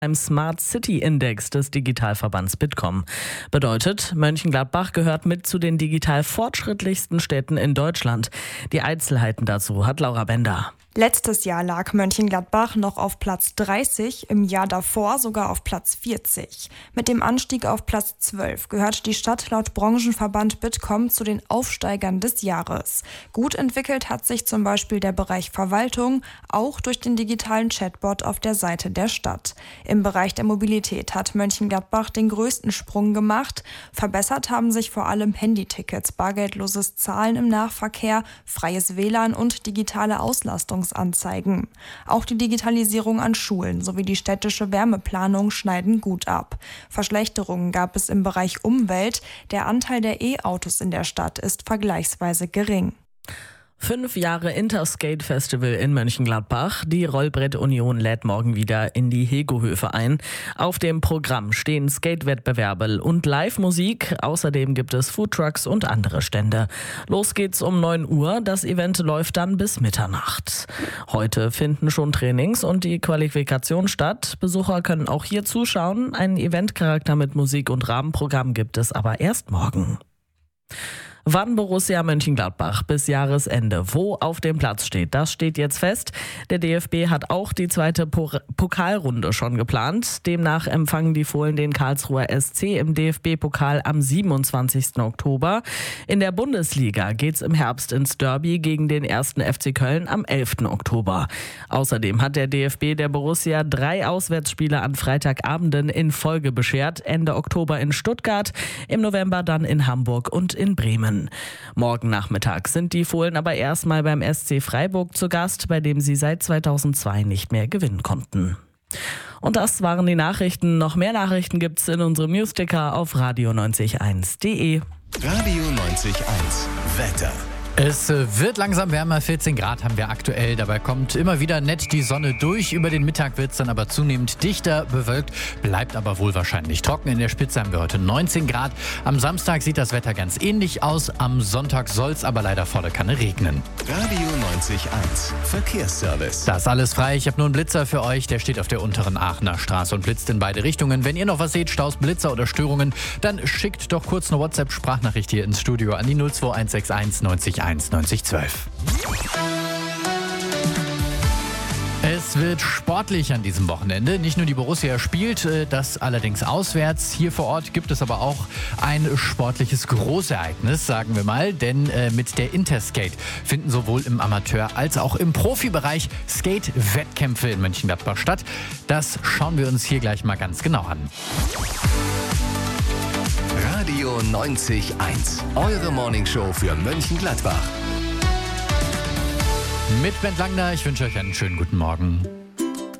Beim Smart City Index des Digitalverbands Bitkom. Bedeutet, Mönchengladbach gehört mit zu den digital fortschrittlichsten Städten in Deutschland. Die Einzelheiten dazu hat Laura Bender. Letztes Jahr lag Mönchengladbach noch auf Platz 30, im Jahr davor sogar auf Platz 40. Mit dem Anstieg auf Platz 12 gehört die Stadt laut Branchenverband Bitkom zu den Aufsteigern des Jahres. Gut entwickelt hat sich zum Beispiel der Bereich Verwaltung, auch durch den digitalen Chatbot auf der Seite der Stadt. Im Bereich der Mobilität hat Mönchengladbach den größten Sprung gemacht. Verbessert haben sich vor allem Handytickets, bargeldloses Zahlen im Nahverkehr, freies WLAN und digitale Auslastungsanzeigen. Auch die Digitalisierung an Schulen sowie die städtische Wärmeplanung schneiden gut ab. Verschlechterungen gab es im Bereich Umwelt. Der Anteil der E-Autos in der Stadt ist vergleichsweise gering. 5 Jahre Interskate Festival in Mönchengladbach. Die Rollbrett-Union lädt morgen wieder in die Hegohöfe ein. Auf dem Programm stehen Skatewettbewerbe und Live-Musik. Außerdem gibt es Foodtrucks und andere Stände. Los geht's um 9 Uhr. Das Event läuft dann bis Mitternacht. Heute finden schon Trainings und die Qualifikation statt. Besucher können auch hier zuschauen. Einen Eventcharakter mit Musik und Rahmenprogramm gibt es aber erst morgen. Wann Borussia Mönchengladbach bis Jahresende wo auf dem Platz steht, das steht jetzt fest. Der DFB hat auch die zweite Pokalrunde schon geplant. Demnach empfangen die Fohlen den Karlsruher SC im DFB-Pokal am 27. Oktober. In der Bundesliga geht's im Herbst ins Derby gegen den 1. FC Köln am 11. Oktober. Außerdem hat der DFB der Borussia 3 Auswärtsspiele an Freitagabenden in Folge beschert. Ende Oktober in Stuttgart, im November dann in Hamburg und in Bremen. Morgen Nachmittag sind die Fohlen aber erstmal beim SC Freiburg zu Gast, bei dem sie seit 2002 nicht mehr gewinnen konnten. Und das waren die Nachrichten. Noch mehr Nachrichten gibt's in unserem Newsticker auf radio901.de. Radio 90.1 Wetter. Es wird langsam wärmer, 14 Grad haben wir aktuell. Dabei kommt immer wieder nett die Sonne durch. Über den Mittag wird es dann aber zunehmend dichter bewölkt, bleibt aber wohl wahrscheinlich trocken. In der Spitze haben wir heute 19 Grad. Am Samstag sieht das Wetter ganz ähnlich aus. Am Sonntag soll es aber leider volle Kanne regnen. Radio 90.1 Verkehrsservice. Das ist alles frei. Ich habe nur einen Blitzer für euch. Der steht auf der unteren Aachener Straße und blitzt in beide Richtungen. Wenn ihr noch was seht, Staus, Blitzer oder Störungen, dann schickt doch kurz eine WhatsApp-Sprachnachricht hier ins Studio an die 02161 90 9012. Es wird sportlich an diesem Wochenende. Nicht nur die Borussia spielt, das allerdings auswärts. Hier vor Ort gibt es aber auch ein sportliches Großereignis, sagen wir mal. Denn mit der Interskate finden sowohl im Amateur- als auch im Profibereich Skate-Wettkämpfe in Mönchengladbach statt. Das schauen wir uns hier gleich mal ganz genau an. Radio 90.1, eure Morningshow für Mönchengladbach. Mit Bent Langner, ich wünsche euch einen schönen guten Morgen.